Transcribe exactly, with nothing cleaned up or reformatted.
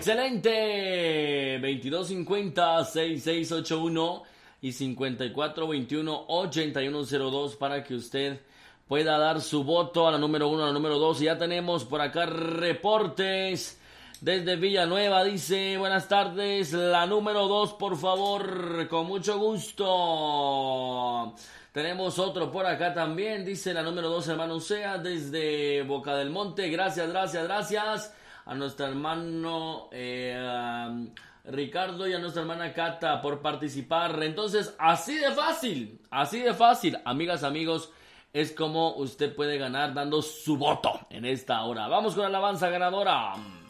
excelente. veintidós cincuenta, sesenta y seis ochenta y uno y cincuenta y cuatro veintiuno ochenta y uno cero dos para que usted pueda dar su voto a la número uno, a la número dos. Y ya tenemos por acá reportes desde Villanueva. Dice, buenas tardes, la número dos, por favor, con mucho gusto. Tenemos otro por acá también, dice la número dos, hermano Sea, desde Boca del Monte. Gracias, gracias, gracias a nuestro hermano eh, um, Ricardo y a nuestra hermana Cata por participar. Entonces, así de fácil, así de fácil, amigas, amigos, es como usted puede ganar dando su voto en esta hora. Vamos con la alabanza ganadora.